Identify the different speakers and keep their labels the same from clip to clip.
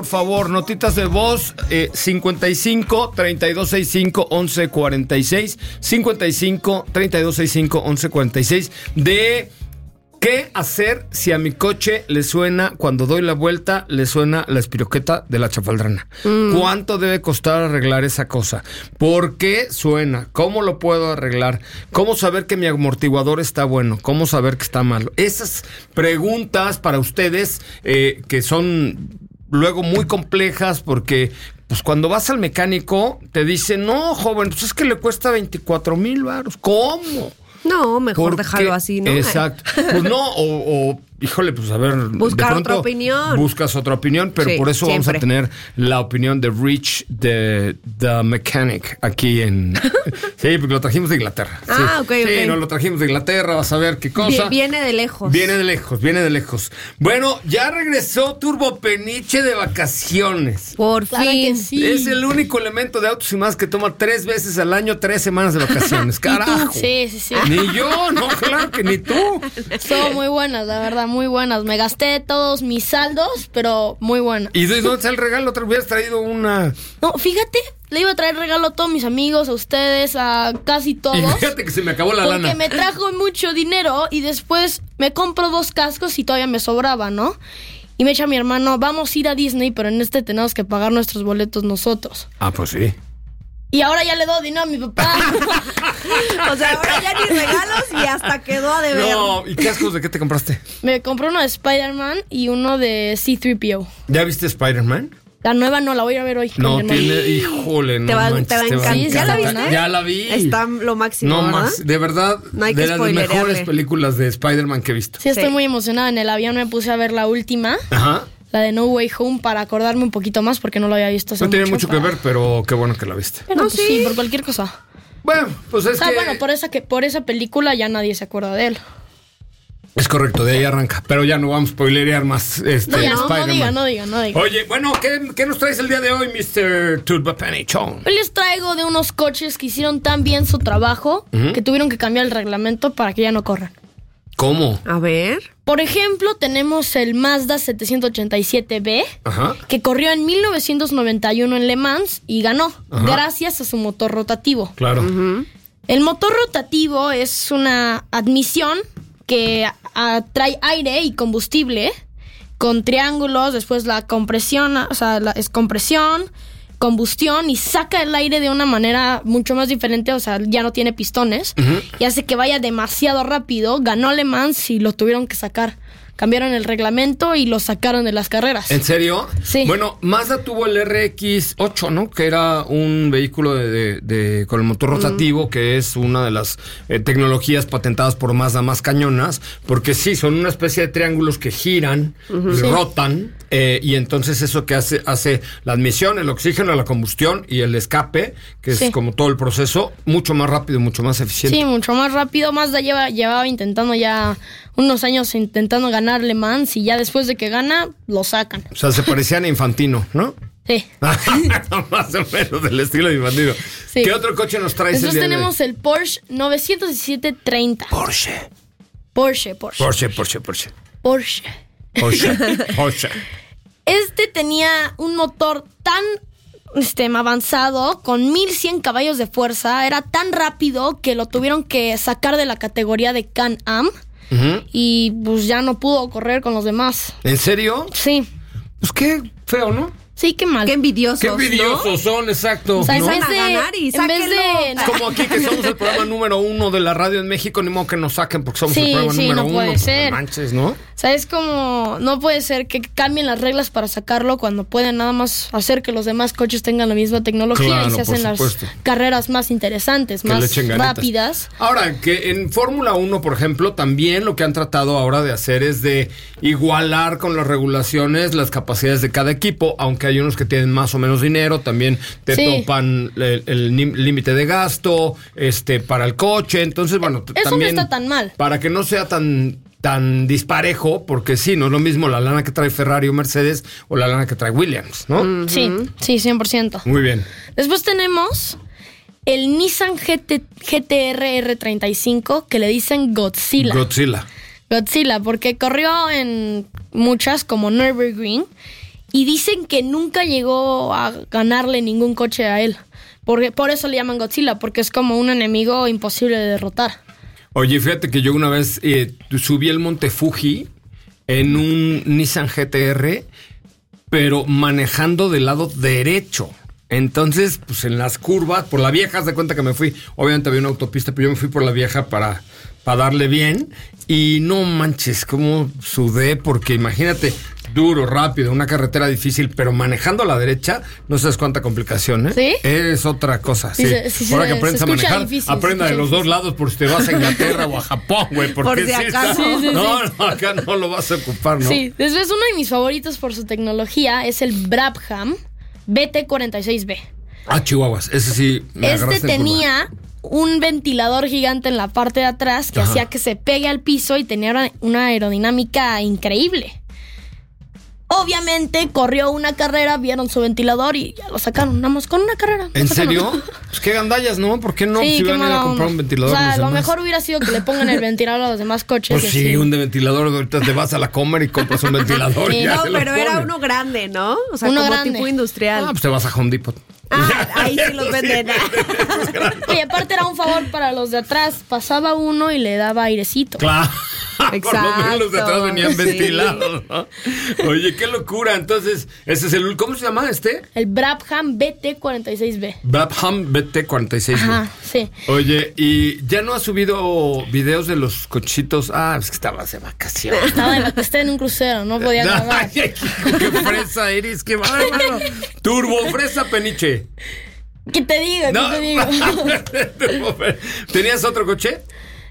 Speaker 1: Por favor, notitas de voz 55 3265 1146 55 3265 1146 de qué hacer si a mi coche le suena, cuando doy la vuelta, le suena la espiroqueta de la chafaldrana. ¿Cuánto debe costar arreglar esa cosa? ¿Por qué suena? ¿Cómo lo puedo arreglar? ¿Cómo saber que mi amortiguador está bueno? ¿Cómo saber que está malo? Esas preguntas para ustedes que son luego muy complejas, porque pues cuando vas al mecánico te dicen, no, joven, pues es que le cuesta 24,000 varos. ¿Cómo?
Speaker 2: No, mejor dejarlo así, ¿no?
Speaker 1: Exacto. Pues no, híjole, pues a ver.
Speaker 2: Buscar otra opinión.
Speaker 1: Buscas otra opinión, pero sí, por eso siempre vamos a tener la opinión de Rich, de The Mechanic, aquí en... Sí, porque lo trajimos de Inglaterra.
Speaker 2: Ah,
Speaker 1: sí.
Speaker 2: ok.
Speaker 1: Sí, no lo trajimos de Inglaterra, vas a ver qué cosa.
Speaker 2: Viene de lejos.
Speaker 1: Viene de lejos. Bueno, ya regresó Turbo Peniche de vacaciones.
Speaker 2: Por fin.
Speaker 3: Sí.
Speaker 1: Es el único elemento de Autos y Más que toma 3 veces al año, 3 semanas de vacaciones. Carajo.
Speaker 3: Sí.
Speaker 1: Ni yo, no, claro que ni tú.
Speaker 3: Son muy buenas, la verdad, muy buenas. Me gasté todos mis saldos, pero muy buenas.
Speaker 1: ¿Y de dónde está el regalo? ¿Te hubieras traído una...?
Speaker 3: No, fíjate, le iba a traer regalo a todos mis amigos, a ustedes, a casi todos.
Speaker 1: Y fíjate que se me acabó la lana.
Speaker 3: Porque me trajo mucho dinero y después me compro 2 cascos y todavía me sobraba, ¿no? Y me echa mi hermano, vamos a ir a Disney, pero en este tenemos que pagar nuestros boletos nosotros.
Speaker 1: Ah, pues sí.
Speaker 3: Y ahora ya le doy dinero a mi papá.
Speaker 2: O sea, ahora ya ni regalos y hasta quedó a deber.
Speaker 1: No, ¿y cascos de qué te compraste?
Speaker 3: Me compré uno de Spider-Man y uno de C-3PO.
Speaker 1: ¿Ya viste Spider-Man?
Speaker 3: La nueva no, la voy a ir a ver hoy.
Speaker 1: No, tiene... Híjole, no
Speaker 2: te va a
Speaker 1: encantar.
Speaker 2: encantar.
Speaker 3: Sí,
Speaker 2: ¿Ya la viste?
Speaker 1: Ya la vi.
Speaker 2: Está lo máximo,
Speaker 1: No,
Speaker 2: ¿verdad?
Speaker 1: de verdad,
Speaker 2: No hay que
Speaker 1: de las
Speaker 2: spoilerearle.
Speaker 1: mejores películas de Spider-Man que he visto.
Speaker 3: Sí, estoy muy emocionada. En el avión me puse a ver la última,
Speaker 1: Ajá.
Speaker 3: la de No Way Home, para acordarme un poquito más porque no lo había visto hace
Speaker 1: No tiene
Speaker 3: mucho
Speaker 1: mucho que ver, pero qué bueno que la viste.
Speaker 3: Pero
Speaker 2: No,
Speaker 3: pues
Speaker 2: sí.
Speaker 3: sí, por cualquier cosa.
Speaker 1: Bueno, pues es que...
Speaker 3: Bueno, por esa película ya nadie se acuerda de él.
Speaker 1: Es correcto, de ahí arranca. Pero ya no vamos a spoilerear más
Speaker 3: No
Speaker 1: Spider-Man.
Speaker 3: diga.
Speaker 1: Oye, bueno, ¿qué nos traes el día de hoy, Mr. Turbo Penichón?
Speaker 3: Hoy les traigo de unos coches que hicieron tan bien su trabajo que tuvieron que cambiar el reglamento para que ya no corran.
Speaker 1: ¿Cómo?
Speaker 2: A ver.
Speaker 3: Por ejemplo, tenemos el Mazda 787B,
Speaker 1: Ajá.
Speaker 3: que corrió en 1991 en Le Mans y ganó,
Speaker 1: Ajá.
Speaker 3: gracias a su motor rotativo.
Speaker 1: Claro.
Speaker 3: El motor rotativo es una admisión que trae aire y combustible con triángulos, después la compresión, o sea, es compresión, combustión y saca el aire de una manera mucho más diferente, o sea, ya no tiene pistones y hace que vaya demasiado rápido. Ganó Le Mans y lo tuvieron que sacar. Cambiaron el reglamento y lo sacaron de las carreras.
Speaker 1: ¿En serio?
Speaker 3: Sí.
Speaker 1: Bueno, Mazda tuvo el RX-8, ¿no? Que era un vehículo con el motor rotativo, que es una de las tecnologías patentadas por Mazda más cañonas, porque sí, son una especie de triángulos que giran, y rotan, y entonces eso que hace la admisión, el oxígeno, la combustión y el escape, que es como todo el proceso, mucho más rápido, mucho más eficiente.
Speaker 3: Sí, mucho más rápido. Mazda llevaba intentando ya unos años intentando ganar Le Mans y ya después de que gana, lo sacan.
Speaker 1: O sea, se parecían a Infantino, ¿no?
Speaker 3: Sí.
Speaker 1: Más o menos del estilo de Infantino.
Speaker 3: Sí.
Speaker 1: ¿Qué otro coche nos traes
Speaker 3: Después
Speaker 1: el día
Speaker 3: tenemos
Speaker 1: de hoy?
Speaker 3: el Porsche 917-30. Porsche. Este tenía un motor tan avanzado, con 1100 caballos de fuerza. Era tan rápido que lo tuvieron que sacar de la categoría de Can-Am. Y pues ya no pudo correr con los demás.
Speaker 1: ¿En serio?
Speaker 3: Sí.
Speaker 1: Pues qué feo, ¿no?
Speaker 3: Sí, qué mal.
Speaker 2: Qué envidiosos,
Speaker 1: Qué envidiosos son, exacto.
Speaker 3: O sea,
Speaker 1: ¿no?
Speaker 3: en vez
Speaker 2: a ganar y
Speaker 3: en vez
Speaker 2: sáquenlo.
Speaker 1: Como aquí que somos el programa número 1 de la radio en México, ni modo que nos saquen porque somos el programa número
Speaker 3: no
Speaker 1: 1.
Speaker 3: puede ser.
Speaker 1: No manches, ¿no?
Speaker 3: O sea, es como, no puede ser que cambien las reglas para sacarlo cuando pueden nada más hacer que los demás coches tengan la misma tecnología
Speaker 1: Claro,
Speaker 3: y se hacen
Speaker 1: por
Speaker 3: las
Speaker 1: supuesto.
Speaker 3: carreras más interesantes,
Speaker 1: Que le
Speaker 3: más
Speaker 1: echen ganitas.
Speaker 3: rápidas.
Speaker 1: Ahora, que en Fórmula 1, por ejemplo, también lo que han tratado ahora de hacer es de igualar con las regulaciones las capacidades de cada equipo, aunque hay unos que tienen más o menos dinero, también te topan el límite de gasto para el coche, entonces, bueno,
Speaker 3: Eso
Speaker 1: también
Speaker 3: no está tan mal.
Speaker 1: para que no sea tan disparejo, porque sí, no es lo mismo la lana que trae Ferrari o Mercedes o la lana que trae Williams, ¿no?
Speaker 3: Sí, 100%.
Speaker 1: Muy bien.
Speaker 3: Después tenemos el Nissan GT-R R35, que le dicen Godzilla. Godzilla, porque corrió en muchas, como Nürburgring, Y dicen que nunca llegó a ganarle ningún coche a él. Por eso le llaman Godzilla, porque es como un enemigo imposible de derrotar.
Speaker 1: Oye, fíjate que yo una vez subí el Monte Fuji en un Nissan GT-R, pero manejando del lado derecho. Entonces, pues en las curvas, por la vieja, haz de cuenta que me fui. Obviamente había una autopista, pero yo me fui por la vieja para darle bien. Y no manches, cómo sudé, porque imagínate, duro, rápido, una carretera difícil, pero manejando a la derecha, no sabes cuánta complicación, ¿eh?
Speaker 3: ¿Sí?
Speaker 1: Es otra cosa, sí.
Speaker 3: Sí,
Speaker 1: Ahora que aprendes a manejar,
Speaker 3: difícil,
Speaker 1: aprenda de los dos lados por si te vas a Inglaterra o a Japón, güey.
Speaker 2: Por
Speaker 1: Porque
Speaker 2: si
Speaker 1: sí
Speaker 2: acaso.
Speaker 1: está- No, acá no lo vas a ocupar, ¿no?
Speaker 3: Sí, después uno de mis favoritos por su tecnología es el Brabham BT46B.
Speaker 1: Ah, chihuahuas, ese sí me agarraste en curva.
Speaker 3: Tenía un ventilador gigante en la parte de atrás que
Speaker 1: Ajá.
Speaker 3: hacía que se pegue al piso y tenía una aerodinámica increíble. Obviamente corrió una carrera, vieron su ventilador y ya lo sacaron, nada más con una carrera. lo
Speaker 1: ¿En
Speaker 3: sacaron.
Speaker 1: serio? Pues qué gandallas, ¿no? ¿Por qué no?
Speaker 3: Sí,
Speaker 1: Si
Speaker 3: qué
Speaker 1: iban a ir a
Speaker 3: mala
Speaker 1: comprar
Speaker 3: onda.
Speaker 1: un ventilador.
Speaker 3: O sea,
Speaker 1: los
Speaker 3: lo
Speaker 1: demás.
Speaker 3: mejor hubiera sido que le pongan el ventilador a los demás coches.
Speaker 1: Pues
Speaker 3: y
Speaker 1: sí,
Speaker 3: así.
Speaker 1: un de ventilador, ahorita te vas a la Comer y compras un ventilador.
Speaker 3: Sí,
Speaker 1: y ya
Speaker 2: No,
Speaker 1: te lo
Speaker 2: pero era
Speaker 1: ponen.
Speaker 2: uno grande, ¿no? O sea,
Speaker 3: Uno
Speaker 2: como
Speaker 3: grande.
Speaker 2: tipo industrial.
Speaker 1: Ah, pues te vas a Home Depot.
Speaker 2: Ahí sí los venden.
Speaker 3: Y aparte era un favor para los de atrás. Pasaba uno y le daba airecito.
Speaker 1: Claro. Por lo menos los de atrás
Speaker 2: Exacto,
Speaker 1: venían
Speaker 2: sí.
Speaker 1: ventilados, ¿no? Oye, qué locura. Entonces, ese es el... ¿Cómo se llama este?
Speaker 3: El Brabham BT46B.
Speaker 1: Brabham BT46.
Speaker 3: Ajá, sí.
Speaker 1: Oye, ¿y ya no has subido videos de los cochitos? Ah, es que estabas de vacaciones.
Speaker 3: Estaba en un crucero, no podía grabar.
Speaker 1: Ay, qué fresa eres, qué bárbaro. Turbo fresa peniche.
Speaker 3: ¿Qué te digo? ¿Qué te digo?
Speaker 1: ¿Tenías otro coche?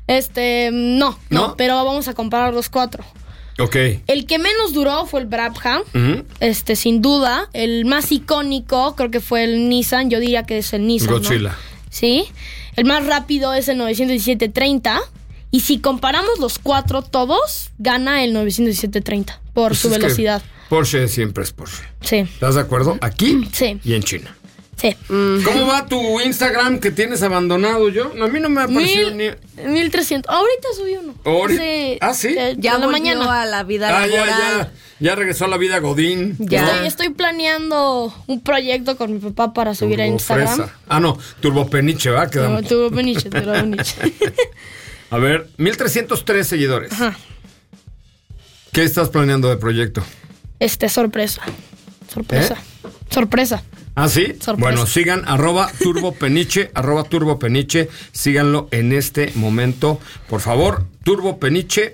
Speaker 3: No, pero vamos a comparar los 4.
Speaker 1: Ok.
Speaker 3: El que menos duró fue el Brabham,
Speaker 1: Ujú.
Speaker 3: sin duda. El más icónico creo que fue el Nissan, yo diría que es el Nissan,
Speaker 1: Godzilla.
Speaker 3: ¿no? Sí. El más rápido es el 917-30. Y si comparamos los 4 todos, gana el 917-30 por
Speaker 1: Pues
Speaker 3: su
Speaker 1: es que
Speaker 3: velocidad.
Speaker 1: Porsche siempre es Porsche.
Speaker 3: Sí,
Speaker 1: ¿Estás de acuerdo? Aquí
Speaker 3: Sí.
Speaker 1: y en China.
Speaker 3: sí.
Speaker 1: ¿Cómo va tu Instagram que tienes abandonado yo? A mí no me ha aparecido ni...
Speaker 3: 1300. Ahorita subí uno.
Speaker 1: ¿Sí?
Speaker 2: Ya
Speaker 3: en la
Speaker 2: volvió
Speaker 3: mañana.
Speaker 2: a la vida
Speaker 1: Ah,
Speaker 2: laboral.
Speaker 1: ya regresó a la vida Godín.
Speaker 2: Ya.
Speaker 3: Estoy planeando un proyecto con mi papá para subir a
Speaker 1: Turbo
Speaker 3: Instagram.
Speaker 1: fresa. Ah, no, Turbo Peniche, ¿verdad? Quedamos.
Speaker 3: Tuvo peniche.
Speaker 1: A ver, 1303 seguidores.
Speaker 3: Ajá.
Speaker 1: ¿Qué estás planeando de proyecto?
Speaker 3: Sorpresa. Sorpresa.
Speaker 1: ¿Ah, sí?
Speaker 3: Sorpresa.
Speaker 1: Bueno, sigan @turbopeniche, @turbopeniche. Síganlo en este momento, por favor. Turbo Peniche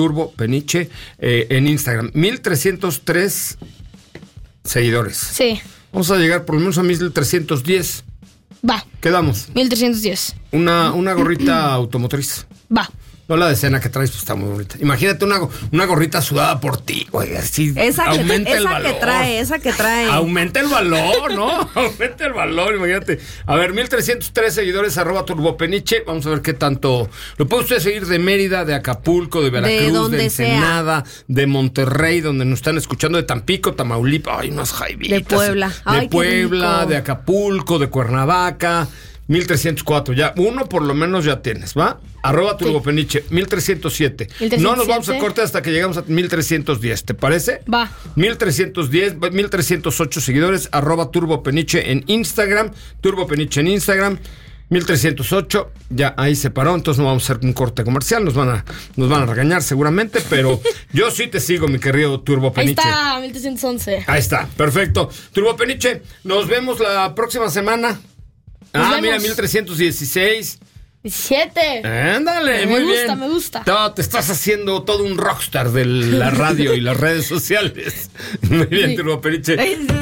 Speaker 1: en Instagram. 1303 seguidores.
Speaker 3: Sí.
Speaker 1: Vamos a llegar por lo menos a 1310.
Speaker 3: Va.
Speaker 1: Quedamos.
Speaker 3: 1310.
Speaker 1: Una gorrita automotriz.
Speaker 3: Va.
Speaker 1: No, la decena que traes, pues está muy bonita. Imagínate una gorrita sudada por ti, güey. Así aumenta el valor.
Speaker 2: Esa que trae.
Speaker 1: Aumenta el valor, ¿no? Aumenta el valor, imagínate. A ver, 1303 seguidores, @turbopeniche. Vamos a ver qué tanto. Lo puede usted seguir de Mérida, de Acapulco, de Veracruz,
Speaker 2: donde
Speaker 1: de Ensenada, de Monterrey, donde nos están escuchando, de Tampico, Tamaulipas. Ay, unas jaibitas.
Speaker 2: De Puebla.
Speaker 1: De
Speaker 2: Ay, qué
Speaker 1: Puebla,
Speaker 2: rico.
Speaker 1: de Acapulco, de Cuernavaca. 1304, ya uno por lo menos ya tienes, ¿va? @turbopeniche, 1307. No nos vamos a corte hasta que llegamos a 1310, ¿te parece?
Speaker 3: Va.
Speaker 1: 1310, 1308 seguidores, @turbopeniche en Instagram, turbopeniche en Instagram. 1308, ya ahí se paró, entonces no vamos a hacer un corte comercial, nos van a regañar seguramente, pero yo sí te sigo, mi querido Turbo
Speaker 3: Ahí
Speaker 1: Peniche.
Speaker 3: está, 1311.
Speaker 1: Ahí está, perfecto. Turbo Peniche, nos vemos la próxima semana.
Speaker 3: Nos
Speaker 1: Mira,
Speaker 3: vemos.
Speaker 1: 1316.
Speaker 3: 17.
Speaker 1: Ándale,
Speaker 3: Me
Speaker 1: muy
Speaker 3: gusta,
Speaker 1: bien.
Speaker 3: me gusta.
Speaker 1: No, te estás haciendo todo un rockstar de la radio y las redes sociales. Muy bien,
Speaker 3: Sí.
Speaker 1: Turbo Peniche.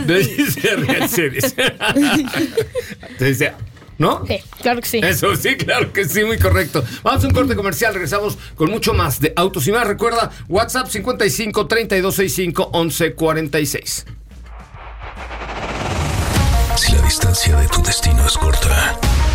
Speaker 1: Dice. Te dice, ¿no?
Speaker 3: Sí, claro que sí.
Speaker 1: Eso sí, claro que sí, muy correcto. Vamos a un corte comercial, regresamos con mucho más de Autos y Más. Recuerda, WhatsApp 55 3265 1146.
Speaker 4: Si la distancia de tu destino es corta,